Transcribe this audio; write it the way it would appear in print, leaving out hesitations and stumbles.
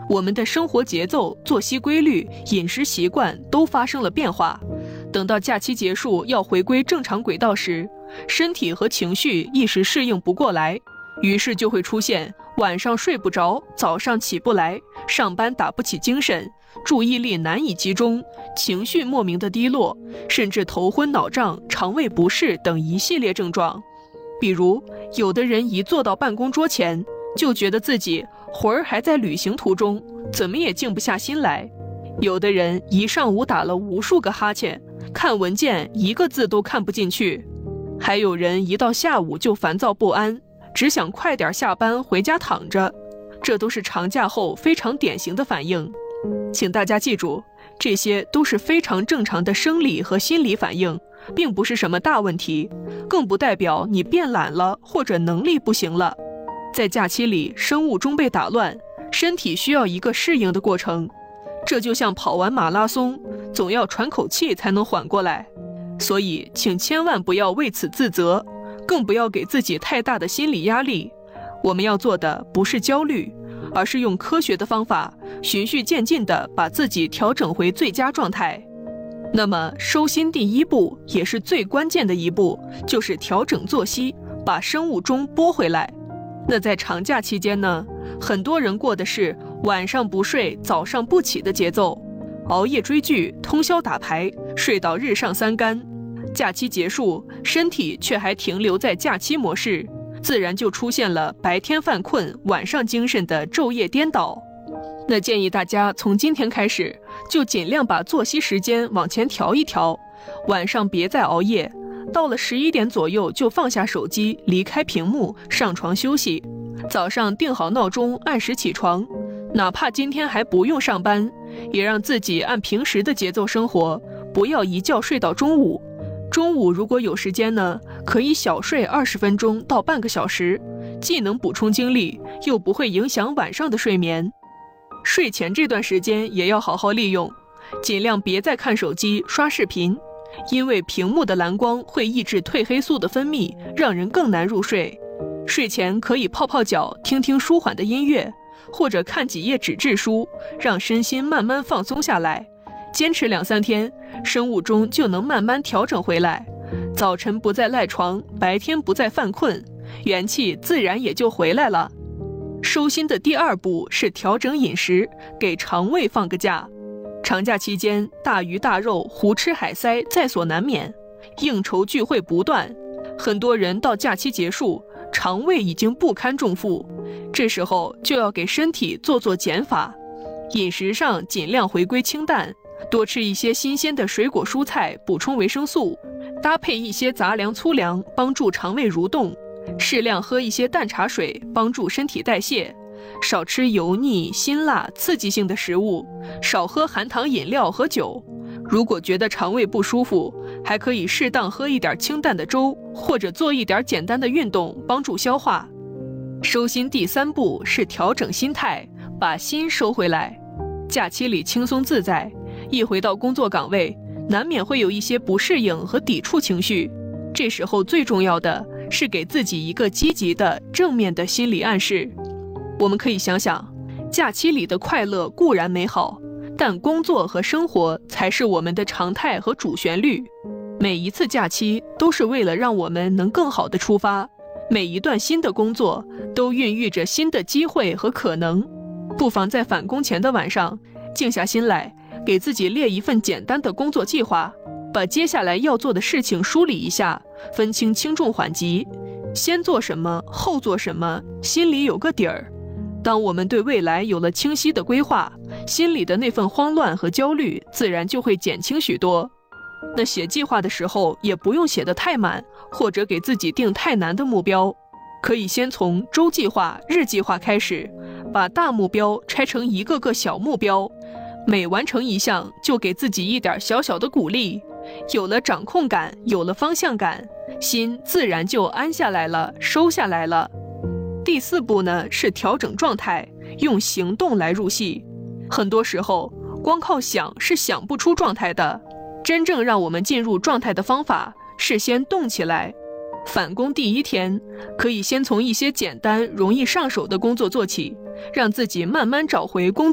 我们的生活节奏、作息规律、饮食习惯都发生了变化。等到假期结束要回归正常轨道时，身体和情绪一时适应不过来，于是就会出现晚上睡不着、早上起不来、上班打不起精神、注意力难以集中、情绪莫名的低落，甚至头昏脑胀、肠胃不适等一系列症状。比如，有的人一坐到办公桌前，就觉得自己魂儿还在旅行途中，怎么也静不下心来；有的人一上午打了无数个哈欠，看文件一个字都看不进去；还有人一到下午就烦躁不安，只想快点下班回家躺着。这都是长假后非常典型的反应。请大家记住，这些都是非常正常的生理和心理反应，并不是什么大问题，更不代表你变懒了或者能力不行了。在假期里，生物钟被打乱，身体需要一个适应的过程。这就像跑完马拉松，总要喘口气才能缓过来。所以，请千万不要为此自责，更不要给自己太大的心理压力。我们要做的不是焦虑，而是用科学的方法，循序渐进地把自己调整回最佳状态。那么，收心第一步，也是最关键的一步，就是调整作息，把生物钟拨回来。那在长假期间呢，很多人过的是晚上不睡、早上不起的节奏，熬夜追剧、通宵打牌，睡到日上三竿。假期结束，身体却还停留在假期模式，自然就出现了白天犯困、晚上精神的昼夜颠倒。那建议大家从今天开始，就尽量把作息时间往前调一调，晚上别再熬夜，到了11点左右就放下手机，离开屏幕，上床休息。早上定好闹钟，按时起床，哪怕今天还不用上班，也让自己按平时的节奏生活，不要一觉睡到中午。中午如果有时间呢，可以小睡20分钟到半个小时，既能补充精力，又不会影响晚上的睡眠。睡前这段时间也要好好利用，尽量别再看手机、刷视频，因为屏幕的蓝光会抑制褪黑素的分泌，让人更难入睡。睡前可以泡泡脚，听听舒缓的音乐，或者看几页纸质书，让身心慢慢放松下来。坚持2-3天，生物钟就能慢慢调整回来。早晨不再赖床，白天不再犯困，元气自然也就回来了。收心的第2步是调整饮食，给肠胃放个假。长假期间，大鱼大肉、胡吃海塞在所难免，应酬聚会不断，很多人到假期结束，肠胃已经不堪重负，这时候就要给身体做减法。饮食上尽量回归清淡，多吃一些新鲜的水果蔬菜，补充维生素，搭配一些杂粮粗粮，帮助肠胃蠕动，适量喝一些淡茶水，帮助身体代谢，少吃油腻、辛辣、刺激性的食物，少喝含糖饮料和酒。如果觉得肠胃不舒服，还可以适当喝一点清淡的粥，或者做一点简单的运动，帮助消化。收心第3步是调整心态，把心收回来。假期里轻松自在，一回到工作岗位，难免会有一些不适应和抵触情绪。这时候最重要的是给自己一个积极的、正面的心理暗示。我们可以想想，假期里的快乐固然美好，但工作和生活才是我们的常态和主旋律。每一次假期都是为了让我们能更好的出发，每一段新的工作都孕育着新的机会和可能。不妨在返工前的晚上，静下心来，给自己列一份简单的工作计划，把接下来要做的事情梳理一下，分清轻重缓急，先做什么，后做什么，心里有个底儿。当我们对未来有了清晰的规划，心里的那份慌乱和焦虑自然就会减轻许多。那写计划的时候也不用写得太满，或者给自己定太难的目标，可以先从周计划、日计划开始，把大目标拆成一个个小目标，每完成一项就给自己一点小小的鼓励，有了掌控感，有了方向感，心自然就安下来了，收下来了。第4步呢，是调整状态，用行动来入戏。很多时候，光靠想是想不出状态的，真正让我们进入状态的方法是先动起来。返工第1天，可以先从一些简单容易上手的工作做起，让自己慢慢找回工作